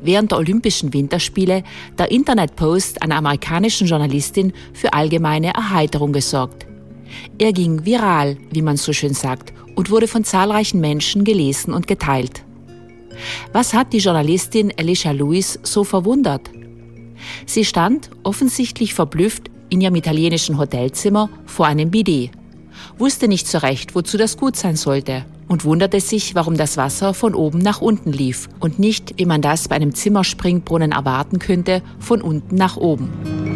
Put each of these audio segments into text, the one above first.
während der Olympischen Winterspiele der Internetpost einer amerikanischen Journalistin für allgemeine Erheiterung gesorgt. Er ging viral, wie man so schön sagt, und wurde von zahlreichen Menschen gelesen und geteilt. Was hat die Journalistin Alicia Lewis so verwundert? Sie stand, offensichtlich verblüfft, in ihrem italienischen Hotelzimmer vor einem Bidet, wusste nicht so recht, wozu das gut sein sollte und wunderte sich, warum das Wasser von oben nach unten lief und nicht, wie man das bei einem Zimmerspringbrunnen erwarten könnte, von unten nach oben.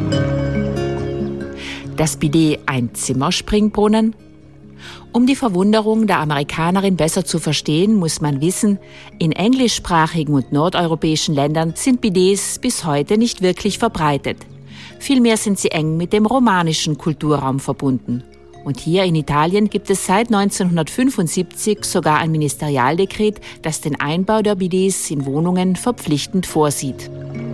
Das Bidet ein Zimmerspringbrunnen? Um die Verwunderung der Amerikanerin besser zu verstehen, muss man wissen, in englischsprachigen und nordeuropäischen Ländern sind Bidets bis heute nicht wirklich verbreitet. Vielmehr sind sie eng mit dem romanischen Kulturraum verbunden. Und hier in Italien gibt es seit 1975 sogar ein Ministerialdekret, das den Einbau der Bidets in Wohnungen verpflichtend vorsieht.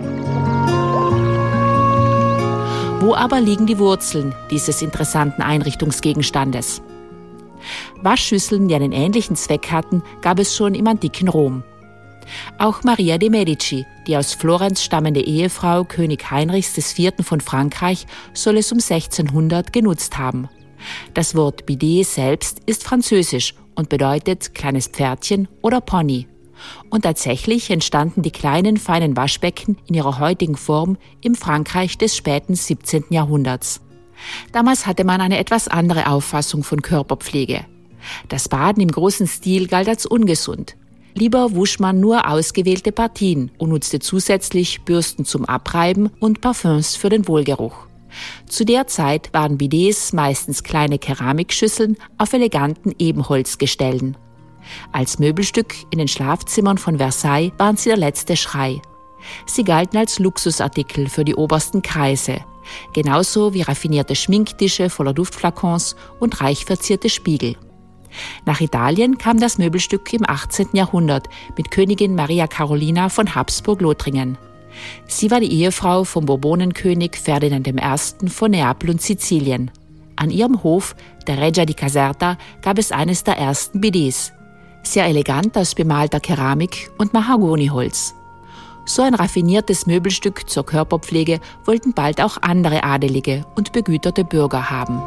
Wo aber liegen die Wurzeln dieses interessanten Einrichtungsgegenstandes? Waschschüsseln, die einen ähnlichen Zweck hatten, gab es schon im antiken Rom. Auch Maria de' Medici, die aus Florenz stammende Ehefrau König Heinrichs IV. Von Frankreich, soll es um 1600 genutzt haben. Das Wort Bidet selbst ist französisch und bedeutet kleines Pferdchen oder Pony. Und tatsächlich entstanden die kleinen, feinen Waschbecken in ihrer heutigen Form im Frankreich des späten 17. Jahrhunderts. Damals hatte man eine etwas andere Auffassung von Körperpflege. Das Baden im großen Stil galt als ungesund. Lieber wusch man nur ausgewählte Partien und nutzte zusätzlich Bürsten zum Abreiben und Parfüms für den Wohlgeruch. Zu der Zeit waren Bidets meistens kleine Keramikschüsseln auf eleganten Ebenholzgestellen. Als Möbelstück in den Schlafzimmern von Versailles waren sie der letzte Schrei. Sie galten als Luxusartikel für die obersten Kreise, genauso wie raffinierte Schminktische voller Duftflakons und reich verzierte Spiegel. Nach Italien kam das Möbelstück im 18. Jahrhundert mit Königin Maria Carolina von Habsburg-Lothringen. Sie war die Ehefrau vom Bourbonenkönig Ferdinand I. von Neapel und Sizilien. An ihrem Hof, der Reggia di Caserta, gab es eines der ersten Bidets. Sehr elegant aus bemalter Keramik und Mahagoniholz. So ein raffiniertes Möbelstück zur Körperpflege wollten bald auch andere adelige und begüterte Bürger haben.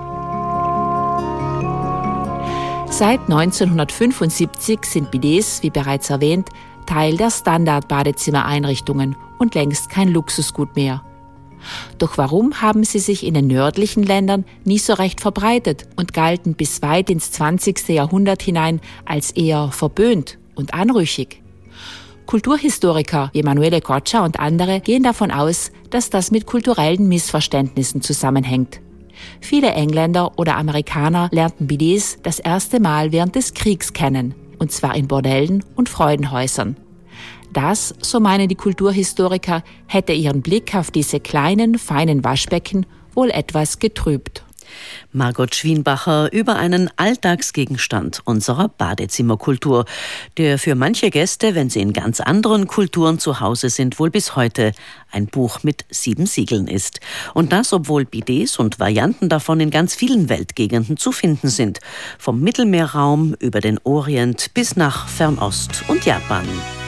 Seit 1975 sind Bidets, wie bereits erwähnt, Teil der Standard-Badezimmereinrichtungen und längst kein Luxusgut mehr. Doch warum haben sie sich in den nördlichen Ländern nie so recht verbreitet und galten bis weit ins 20. Jahrhundert hinein als eher verpönt und anrüchig? Kulturhistoriker wie Emanuele Coccia und andere gehen davon aus, dass das mit kulturellen Missverständnissen zusammenhängt. Viele Engländer oder Amerikaner lernten Bidets das erste Mal während des Kriegs kennen, und zwar in Bordellen und Freudenhäusern. Das, so meinen die Kulturhistoriker, hätte ihren Blick auf diese kleinen, feinen Waschbecken wohl etwas getrübt. Margot Schwienbacher über einen Alltagsgegenstand unserer Badezimmerkultur, der für manche Gäste, wenn sie in ganz anderen Kulturen zu Hause sind, wohl bis heute ein Buch mit 7 Siegeln ist. Und das, obwohl Bidets und Varianten davon in ganz vielen Weltgegenden zu finden sind. Vom Mittelmeerraum über den Orient bis nach Fernost und Japan.